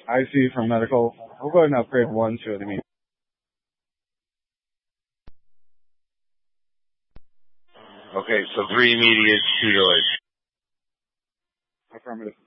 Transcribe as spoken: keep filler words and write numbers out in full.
I C from medical. We'll go ahead and upgrade one to an immediate. Okay, so three immediate, two delayed. Affirmative.